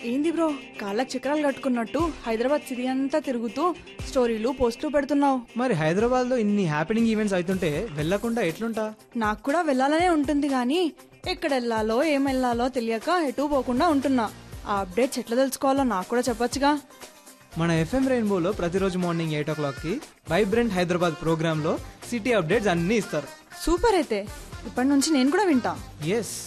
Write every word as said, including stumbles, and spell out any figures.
ఏంది బ్రో కాళ్ళకి చక్రాలు కట్టుకున్నట్టు హైదరాబాద్ సిటీ అంతా తిరుగుతూ స్టోరీలు పోస్టులు పెడుతున్నావు? మరి హైదరాబాద్ లో ఇన్ని హ్యాపెనింగ్ ఈవెంట్స్ అవుతుంటే వెళ్లకుండా ఎట్లుంటా? నాకు కూడా వెళ్ళాలనే ఉంటుంది గానీ ఎక్కడ వెళ్ళాలో ఏం వెళ్ళాలో తెలియక ఎటు పోకుండా ఉంటున్నా. ఆ అప్డేట్స్ ఎట్లా తెలుసుకోవాలో నాకు కూడా చెప్పొచ్చుగా. మన ఎఫ్ఎం రెయిన్బోలో ప్రతిరోజు మార్నింగ్ ఎయిట్ ఓ క్లాక్ కి వైబ్రెంట్ హైదరాబాద్ ప్రోగ్రామ్ లో సిటీ అప్డేట్స్ అన్ని ఇస్తారు. సూపర్, అయితే ఇప్పటి నుంచి నేను కూడా వింటా. ఎస్.